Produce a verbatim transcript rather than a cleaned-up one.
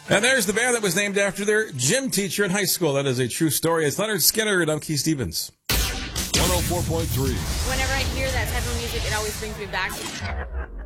And there's the band that was named after their gym teacher in high school. That is a true story. It's Leonard Skinner and I'm Keith Stevens. one oh four point three. Whenever I hear that type of music, it always brings me back.